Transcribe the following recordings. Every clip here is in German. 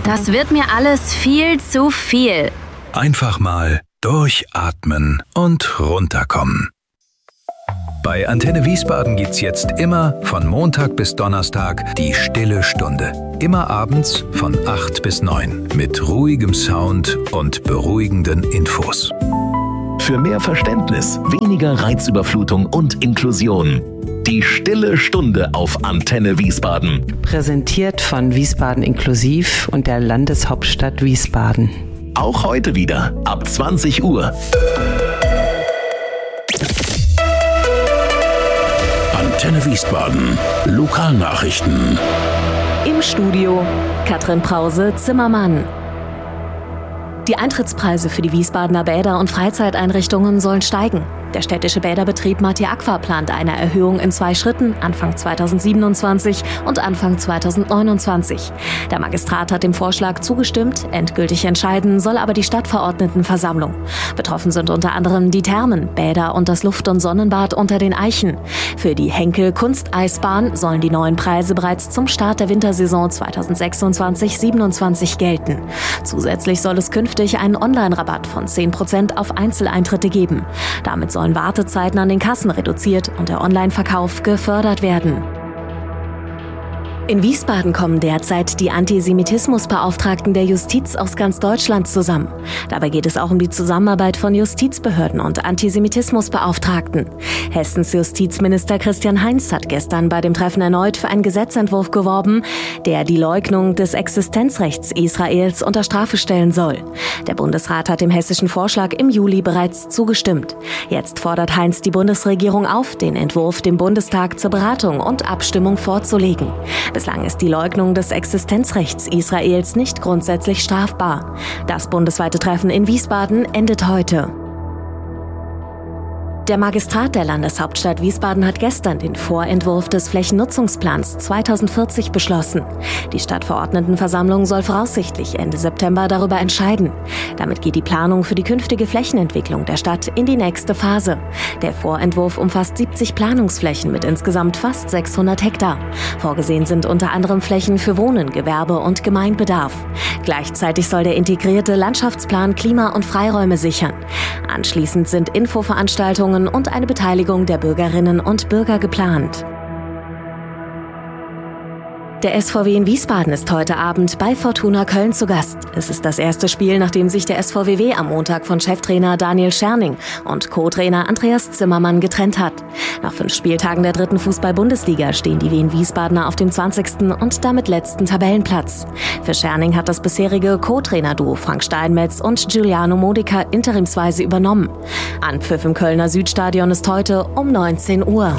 Das wird mir alles viel zu viel. Einfach mal durchatmen und runterkommen. Bei Antenne Wiesbaden gibt's jetzt immer von Montag bis Donnerstag die Stille Stunde. Immer abends von 8 bis 9 mit ruhigem Sound und beruhigenden Infos. Für mehr Verständnis, weniger Reizüberflutung und Inklusion. Die Stille Stunde auf Antenne Wiesbaden. Präsentiert von Wiesbaden Inklusiv und der Landeshauptstadt Wiesbaden. Auch heute wieder ab 20 Uhr. Antenne Wiesbaden. Lokalnachrichten. Im Studio Katrin Brause-Zimmermann. Die Eintrittspreise für die Wiesbadener Bäder und Freizeiteinrichtungen sollen steigen. Der städtische Bäderbetrieb Marti Aqua plant eine Erhöhung in 2 Schritten, Anfang 2027 und Anfang 2029. Der Magistrat hat dem Vorschlag zugestimmt, endgültig entscheiden soll aber die Stadtverordnetenversammlung. Betroffen sind unter anderem die Thermen, Bäder und das Luft- und Sonnenbad unter den Eichen. Für die Henkel-Kunsteisbahn sollen die neuen Preise bereits zum Start der Wintersaison 2026/27 gelten. Zusätzlich soll es künftig einen Online-Rabatt von 10% auf Einzeleintritte geben. Damit sollen Wartezeiten an den Kassen reduziert und der Online-Verkauf gefördert werden. In Wiesbaden kommen derzeit die Antisemitismusbeauftragten der Justiz aus ganz Deutschland zusammen. Dabei geht es auch um die Zusammenarbeit von Justizbehörden und Antisemitismusbeauftragten. Hessens Justizminister Christian Heinz hat gestern bei dem Treffen erneut für einen Gesetzentwurf geworben, der die Leugnung des Existenzrechts Israels unter Strafe stellen soll. Der Bundesrat hat dem hessischen Vorschlag im Juli bereits zugestimmt. Jetzt fordert Heinz die Bundesregierung auf, den Entwurf dem Bundestag zur Beratung und Abstimmung vorzulegen. Bislang ist die Leugnung des Existenzrechts Israels nicht grundsätzlich strafbar. Das bundesweite Treffen in Wiesbaden endet heute. Der Magistrat der Landeshauptstadt Wiesbaden hat gestern den Vorentwurf des Flächennutzungsplans 2040 beschlossen. Die Stadtverordnetenversammlung soll voraussichtlich Ende September darüber entscheiden. Damit geht die Planung für die künftige Flächenentwicklung der Stadt in die nächste Phase. Der Vorentwurf umfasst 70 Planungsflächen mit insgesamt fast 600 Hektar. Vorgesehen sind unter anderem Flächen für Wohnen, Gewerbe und Gemeinbedarf. Gleichzeitig soll der integrierte Landschaftsplan Klima- und Freiräume sichern. Anschließend sind Infoveranstaltungen und eine Beteiligung der Bürgerinnen und Bürger geplant. Der SVW in Wiesbaden ist heute Abend bei Fortuna Köln zu Gast. Es ist das erste Spiel, nachdem sich der SVWW am Montag von Cheftrainer Daniel Scherning und Co-Trainer Andreas Zimmermann getrennt hat. Nach 5 Spieltagen der 3. Fußball-Bundesliga stehen die Wien-Wiesbadener auf dem 20. und damit letzten Tabellenplatz. Für Scherning hat das bisherige Co-Trainer-Duo Frank Steinmetz und Giuliano Modica interimsweise übernommen. Anpfiff im Kölner Südstadion ist heute um 19 Uhr.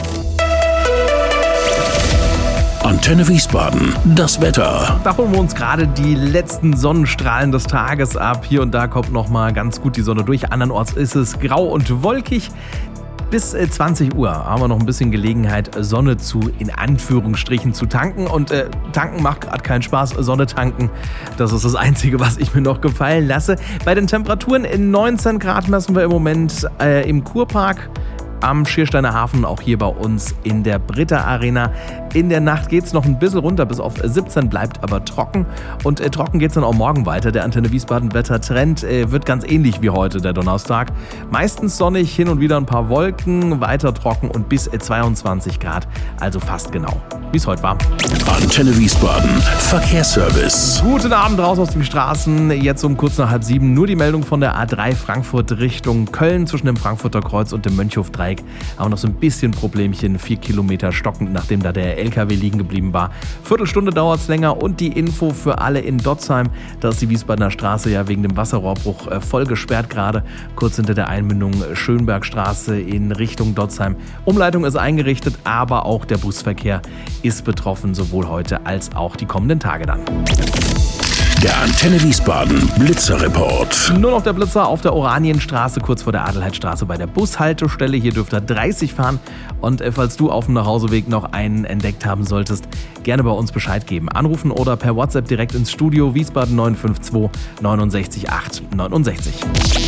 Antenne Wiesbaden, das Wetter. Da holen wir uns gerade die letzten Sonnenstrahlen des Tages ab. Hier und da kommt noch mal ganz gut die Sonne durch. Andernorts ist es grau und wolkig. Bis 20 Uhr haben wir noch ein bisschen Gelegenheit, Sonne in Anführungsstrichen zu tanken. Und tanken macht gerade keinen Spaß, Sonne tanken, das ist das Einzige, was ich mir noch gefallen lasse. Bei den Temperaturen in 19 Grad messen wir im Moment im Kurpark am Schiersteiner Hafen, auch hier bei uns in der Britta Arena. In der Nacht geht es noch ein bisschen runter, bis auf 17, bleibt aber trocken. Und trocken geht es dann auch morgen weiter. Der Antenne Wiesbaden Wettertrend wird ganz ähnlich wie heute, der Donnerstag. Meistens sonnig, hin und wieder ein paar Wolken, weiter trocken und bis 22 Grad, also fast genau, wie es heute war. Antenne Wiesbaden, Verkehrsservice. Guten Abend raus aus den Straßen. Jetzt um kurz nach 6:30 nur die Meldung von der A3 Frankfurt Richtung Köln zwischen dem Frankfurter Kreuz und dem Mönchhofdreieck. Aber noch so ein bisschen Problemchen, 4 Kilometer stockend, nachdem da der LKW liegen geblieben war. Viertelstunde dauert es länger und die Info für alle in Dotzheim. Da ist die Wiesbadener Straße ja wegen dem Wasserrohrbruch voll gesperrt gerade. Kurz hinter der Einmündung Schönbergstraße in Richtung Dotzheim. Umleitung ist eingerichtet, aber auch der Busverkehr ist betroffen, sowohl heute als auch die kommenden Tage dann. Der Antenne Wiesbaden Blitzerreport. Nur noch der Blitzer auf der Oranienstraße, kurz vor der Adelheidstraße bei der Bushaltestelle. Hier dürft ihr 30 fahren. Und falls du auf dem Nachhauseweg noch einen entdeckt haben solltest, gerne bei uns Bescheid geben. Anrufen oder per WhatsApp direkt ins Studio Wiesbaden 952 69 8 69.